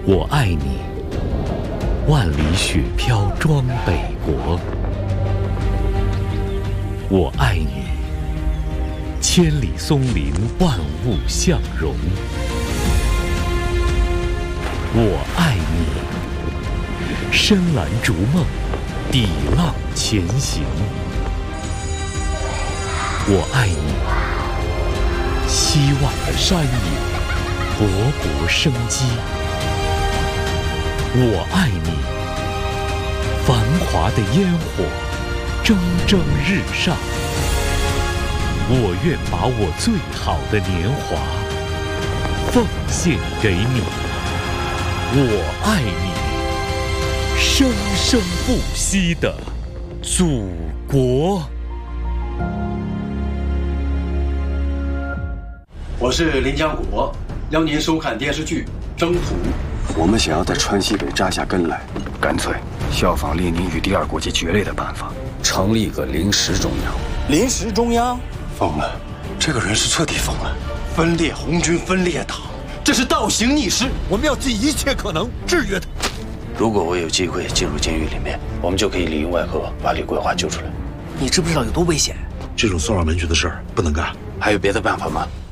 我爱你，万里雪飘装北国；我爱你，千里松林万物相融；我爱你，深蓝逐梦，抵浪前行；我爱你，希望的山野勃勃生机；我爱你，繁华的烟火蒸蒸日上。我愿把我最好的年华奉献给你，我爱你，生生不息的祖国。 我是临江国，邀您收看电视剧《征途》。 我们想要在川西北扎下根来，干脆效仿列宁与第二国际决裂的办法，成立个临时中央。 临时中央？ 疯了，这个人是彻底疯了。 分裂红军，分裂党，这是倒行逆施。 我们要尽一切可能制约他。 如果我有机会进入监狱里面，我们就可以里应外合把李桂华救出来。 你知不知道有多危险？ 这种送上门去的事儿不能干。 还有别的办法吗？